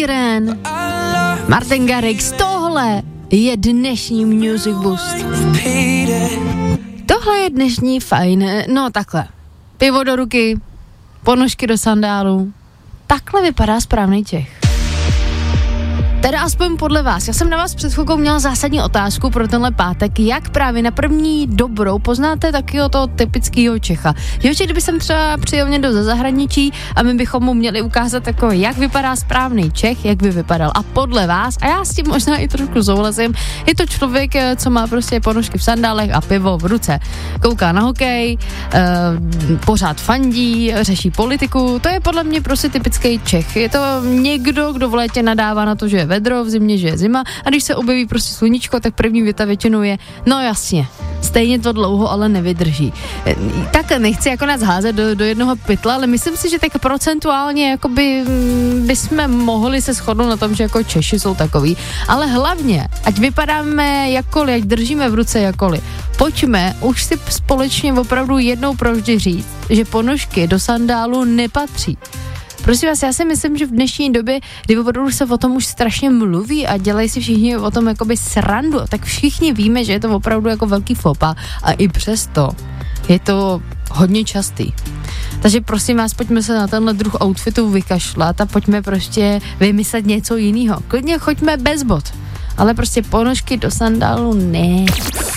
Sheeran, Martin Garrix, tohle je dnešní Music Boost. Tohle je dnešní fajn, no takhle. Pivo do ruky, ponožky do sandálu. Takhle vypadá správný Čech. Teda aspoň podle vás. Já jsem na vás před chvilkou měla zásadní otázku pro tenhle pátek, jak právě na první dobrou poznáte takového toho typického Čecha. Jo, že kdyby jsem třeba přijel někdo ze zahraničí a my bychom mu měli ukázat jako, jak vypadá správný Čech, jak by vypadal. A podle vás, a já s tím možná i trošku souhlasím, je to člověk, co má prostě ponožky v sandálech a pivo v ruce. Kouká na hokej, pořád fandí, řeší politiku. To je podle mě prostě typický Čech. Je to někdo, kdo v létě nadává na to, že je vedro, v zimě, že je zima, a když se objeví prostě sluníčko, tak první věta většinou je, no jasně, stejně to dlouho ale nevydrží. Tak nechci jako nás házet do jednoho pytla, ale myslím si, že tak procentuálně jakoby bychom mohli se shodnout na tom, že jako Češi jsou takový, ale hlavně, ať vypadáme jakkoliv, ať držíme v ruce jakkoliv, pojďme už si společně opravdu jednou provždy říct, že ponožky do sandálu nepatří. Prosím vás, já si myslím, že v dnešní době, kdy opravdu se o tom už strašně mluví a dělají si všichni o tom jakoby srandu, tak všichni víme, že je to opravdu jako velký fopa a i přesto je to hodně častý. Takže prosím vás, pojďme se na tenhle druh outfitu vykašlat a pojďme prostě vymyslet něco jiného. Klidně choďme bez bot, ale prostě ponožky do sandálu ne.